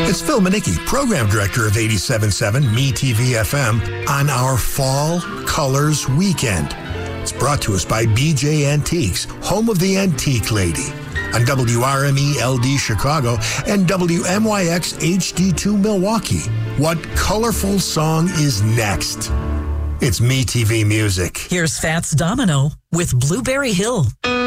It's Phil Manicki, Program Director of 87.7 MeTV FM on our Fall Colors Weekend. It's brought to us by BJ Antiques, home of the Antique Lady, on WRME LD Chicago and WMYX HD2 Milwaukee. What colorful song is next? It's MeTV Music. Here's Fats Domino with Blueberry Hill.